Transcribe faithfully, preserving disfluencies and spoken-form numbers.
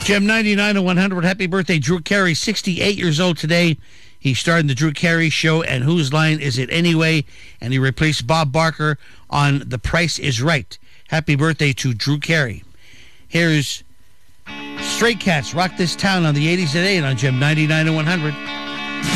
Gem ninety-nine to one hundred. Happy birthday, Drew Carey, sixty-eight years old today. He starred in The Drew Carey Show and Whose Line Is It Anyway? And he replaced Bob Barker on The Price Is Right. Happy birthday to Drew Carey. Here's Stray Cats, Rock This Town on the eighties at eight on Gem ninety-nine to one hundred.